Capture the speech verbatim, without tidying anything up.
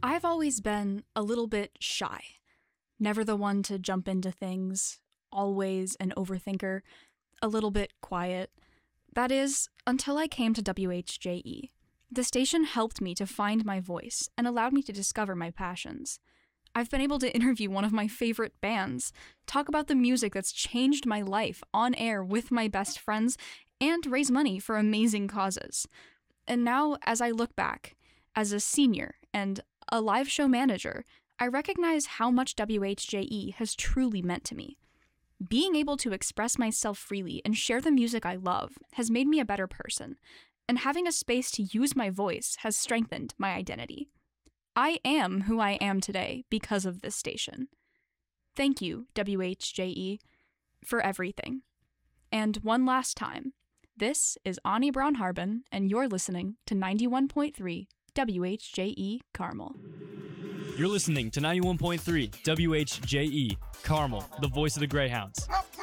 I've always been a little bit shy. Never the one to jump into things, always an overthinker, a little bit quiet. That is, until I came to W H J E. The station helped me to find my voice and allowed me to discover my passions. I've been able to interview one of my favorite bands, talk about the music that's changed my life on air with my best friends, and raise money for amazing causes. And now, as I look back, as a senior and a live show manager, I recognize how much W H J E has truly meant to me. Being able to express myself freely and share the music I love has made me a better person, and having a space to use my voice has strengthened my identity. I am who I am today because of this station. Thank you, W H J E, for everything. And one last time, this is Ani Brown Harbin, and you're listening to ninety-one point three W H J E Carmel. You're listening to ninety-one point three W H J E Carmel, the voice of the Greyhounds.